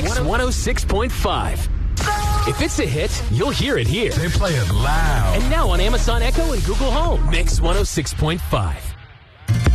Mix 106.5. If it's a hit, you'll hear it here. They play it loud. And now on Amazon Echo and Google Home. Mix 106.5.